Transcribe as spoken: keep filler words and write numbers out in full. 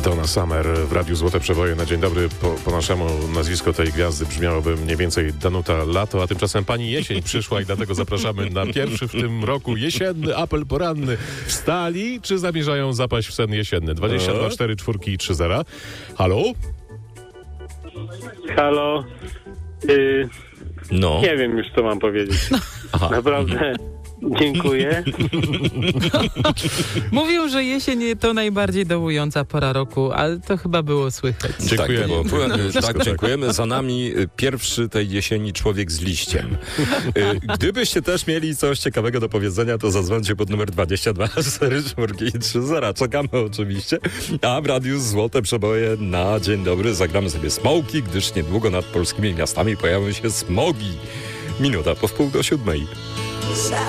Donna Summer w Radiu Złote Przeboje. Na dzień dobry po, po naszemu nazwisko tej gwiazdy brzmiałoby mniej więcej Danuta Lato, a tymczasem pani jesień przyszła i dlatego zapraszamy na pierwszy w tym roku jesienny apel poranny. Wstali, czy zamierzają zapaść w sen jesienny? dwadzieścia dwa cztery czwórki i trzy zera. Halo? Halo. Y, No. Nie wiem już, co mam powiedzieć. Aha. Naprawdę dziękuję. Mówił, że jesień to najbardziej dołująca pora roku, ale to chyba było słychać. Dziękujemy. Tak, było. Wszystko tak, tak. dziękujemy. Za nami pierwszy tej jesieni człowiek z liściem. Gdybyście też mieli coś ciekawego do powiedzenia, to zadzwońcie pod numer dwadzieścia dwa cztery czwórki i trzy zera. Czekamy oczywiście. A w Radiu Złote Przeboje na dzień dobry zagramy sobie smoki, gdyż niedługo nad polskimi miastami pojawią się smogi. Minuta po wpół do siódmej.